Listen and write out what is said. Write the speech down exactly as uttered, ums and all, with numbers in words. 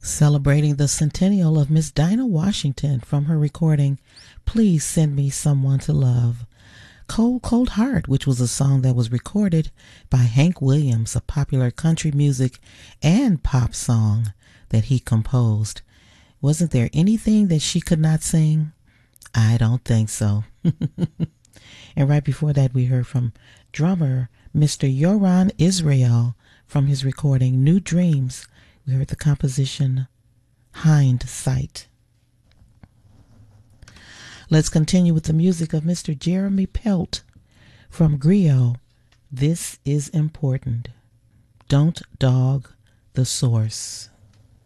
Celebrating the centennial of Miss Dinah Washington from her recording, Please Send Me Someone to Love. Cold, Cold Heart, which was a song that was recorded by Hank Williams, a popular country music and pop song that he composed. Wasn't there anything that she could not sing? I don't think so. And right before that, we heard from drummer Mister Yoran Israel from his recording New Dreams. We heard the composition Hindsight. Let's continue with the music of Mister Jeremy Pelt from Griot. This is Important. Don't Dog the Source.